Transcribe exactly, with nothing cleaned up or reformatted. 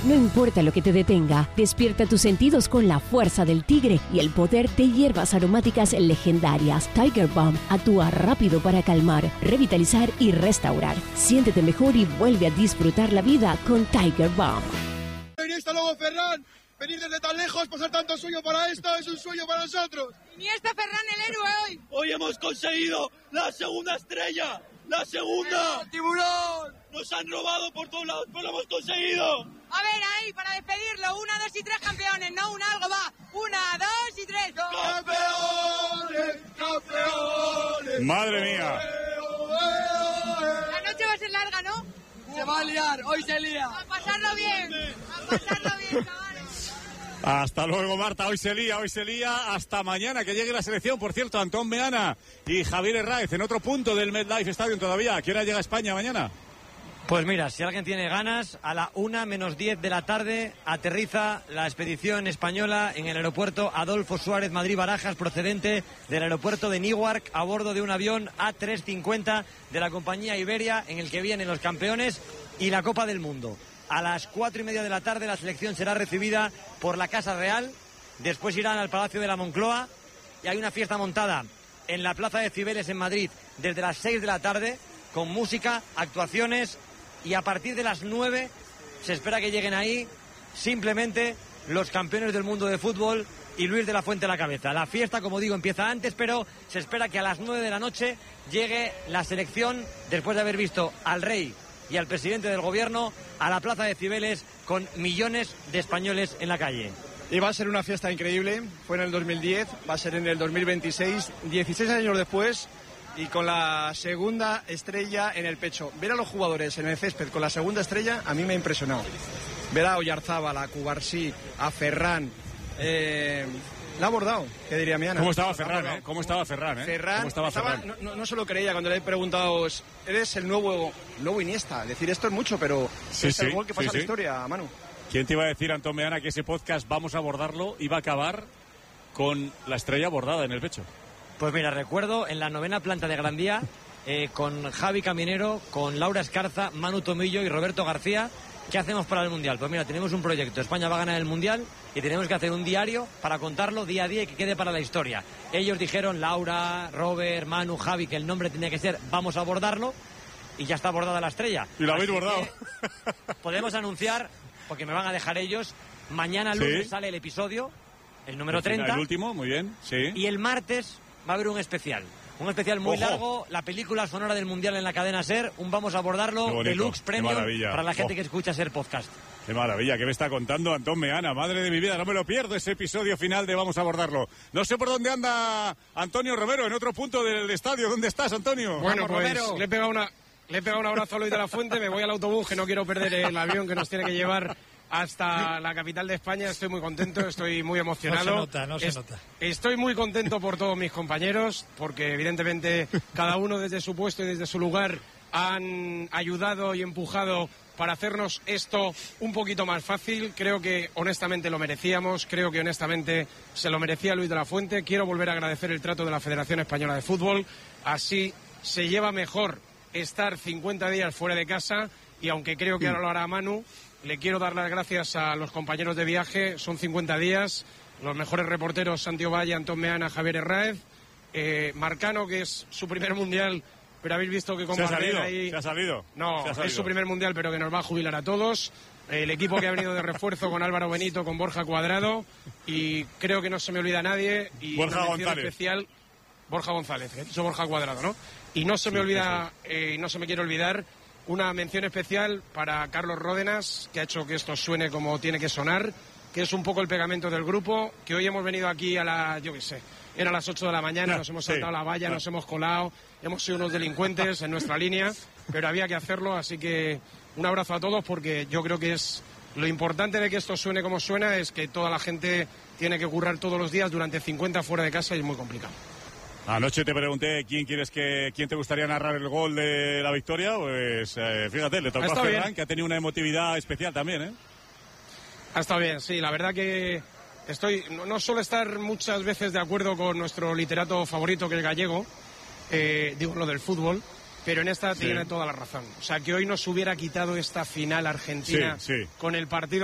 No importa lo que te detenga, despierta tus sentidos con la fuerza del tigre y el poder de hierbas aromáticas legendarias. Tiger Balm actúa rápido para calmar, revitalizar y restaurar. Siéntete mejor y vuelve a disfrutar la vida con Tiger Balm. Iniesta, luego Ferran. Venir desde tan lejos, pasar tanto sueño para esto, es un sueño para nosotros. Iniesta, Ferran, el héroe hoy. Hoy hemos conseguido la segunda estrella. ¡La segunda! ¡El tiburón! Nos han robado por todos lados, pero lo hemos conseguido. A ver, ahí, para despedirlo. Una, dos y tres campeones. No, un algo va. Una, dos y tres. ¡Campeones! ¡Campeones! ¡Madre mía! La noche va a ser larga, ¿no? Se va a liar, hoy se lía. A pasarlo bien. A pasarlo bien, chavales. Hasta luego, Marta. Hoy se lía, hoy se lía. Hasta mañana que llegue la selección. Por cierto, Antón Meana y Javier Herráez en otro punto del MetLife Stadium todavía. ¿A qué hora llega a España mañana? Pues mira, si alguien tiene ganas, a la una menos diez de la tarde aterriza la expedición española en el aeropuerto Adolfo Suárez Madrid-Barajas, procedente del aeropuerto de Newark, a bordo de un avión A trescientos cincuenta de la compañía Iberia, en el que vienen los campeones y la Copa del Mundo. A las cuatro y media de la tarde la selección será recibida por la Casa Real, después irán al Palacio de la Moncloa y hay una fiesta montada en la Plaza de Cibeles en Madrid desde las seis de la tarde con música, actuaciones, y a partir de las nueve se espera que lleguen ahí simplemente los campeones del mundo de fútbol y Luis de la Fuente a la cabeza. La fiesta, como digo, empieza antes, pero se espera que a las nueve de la noche llegue la selección después de haber visto al rey y al presidente del gobierno a la Plaza de Cibeles con millones de españoles en la calle. Y va a ser una fiesta increíble. Fue en el dos mil diez, va a ser en el dos mil veintiséis, dieciséis años después, y con la segunda estrella en el pecho. Ver a los jugadores en el césped con la segunda estrella a mí me ha impresionado. Ver a Oyarzábal, a Cubarsí, a Ferran. Eh, la ha abordado, ¿qué diría Miana? ¿Cómo estaba Ferran, eh? ¿Cómo estaba Ferran, eh? Ferran, ¿Cómo estaba estaba, Ferran? No, no se lo creía cuando le he preguntado, eres el nuevo, nuevo Iniesta. Es decir, esto es mucho, pero sí, es sí, el gol que pasa sí, a la sí. historia, Manu. ¿Quién te iba a decir, Antón Meana, que ese podcast vamos a abordarlo iba a acabar con la estrella bordada en el pecho? Pues mira, recuerdo en la novena planta de Gran Vía, eh, con Javi Caminero, con Laura Escarza, Manu Tomillo y Roberto García, ¿qué hacemos para el Mundial? Pues mira, tenemos un proyecto, España va a ganar el Mundial y tenemos que hacer un diario para contarlo día a día y que quede para la historia. Ellos dijeron, Laura, Robert, Manu, Javi, que el nombre tenía que ser Vamos a abordarlo, y ya está abordada la estrella. Y lo habéis Así bordado. Podemos anunciar, porque me van a dejar ellos, mañana lunes ¿Sí? sale el episodio, el número El final, treinta. El último, muy bien, sí. Y el martes va a haber un especial. Un especial muy Ojo. largo, la película sonora del Mundial en la cadena SER, un Vamos a abordarlo, Qué bonito, deluxe qué premium maravilla. para la gente Oh. que escucha SER Podcast. Qué maravilla, que me está contando Antón Meana, madre de mi vida, no me lo pierdo ese episodio final de Vamos a abordarlo. No sé por dónde anda Antonio Romero, en otro punto del estadio. ¿Dónde estás, Antonio? Bueno, Vamos, pues Romero. le he pegado una, le he pegado un abrazo a Luis de la Fuente, me voy al autobús, que no quiero perder el avión que nos tiene que llevar hasta la capital de España. Estoy muy contento, estoy muy emocionado. No se nota, no se Es- nota. Estoy muy contento por todos mis compañeros, porque evidentemente cada uno desde su puesto y desde su lugar han ayudado y empujado para hacernos esto un poquito más fácil. Creo que honestamente lo merecíamos, creo que honestamente se lo merecía Luis de la Fuente. Quiero volver a agradecer el trato de la Federación Española de Fútbol. Así se lleva mejor estar cincuenta días fuera de casa, y aunque creo que ahora lo hará Manu, le quiero dar las gracias a los compañeros de viaje. Son cincuenta días, los mejores reporteros, Santi Ovalle, Antón Meana, Javier Herráez, eh, Marcano, que es su primer mundial, pero habéis visto que con Se ha Barber salido, ahí... se ha salido. No, Se ha es salido. su primer mundial, pero que nos va a jubilar a todos. El equipo que ha venido de refuerzo con Álvaro Benito, con Borja Cuadrado, y creo que no se me olvida nadie. Y Borja una mención González. especial, Borja González, que he dicho Borja Cuadrado, ¿no? Y no se me Sí, olvida, eh, no se me quiere olvidar, una mención especial para Carlos Ródenas, que ha hecho que esto suene como tiene que sonar, que es un poco el pegamento del grupo, que hoy hemos venido aquí a la, yo qué sé, era a las ocho de la mañana, Ya, nos hemos sí, saltado la valla, ya. nos hemos colado, hemos sido unos delincuentes en nuestra línea, pero había que hacerlo, así que un abrazo a todos, porque yo creo que es lo importante de que esto suene como suena, es que toda la gente tiene que currar todos los días durante cincuenta fuera de casa y es muy complicado. Anoche te pregunté quién quieres que quién te gustaría narrar el gol de la victoria, pues eh, fíjate, le tocó Ha a estado Ferran, bien. que ha tenido una emotividad especial también, ¿eh? Ha estado bien, sí, la verdad que estoy, no, no suelo estar muchas veces de acuerdo con nuestro literato favorito, que es Gallego, eh, digo lo del fútbol, pero en esta Sí. tiene toda la razón. O sea, que hoy nos hubiera quitado esta final argentina Sí, sí. con el partido